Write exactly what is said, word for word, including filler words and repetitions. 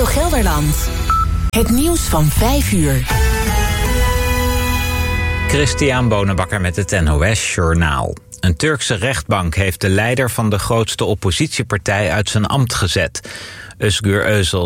Gelderland. Het nieuws van vijf uur. Christian Bonenbakker met het N O S Journaal. Een Turkse rechtbank heeft de leider van de grootste oppositiepartij uit zijn ambt gezet. Özgür Özel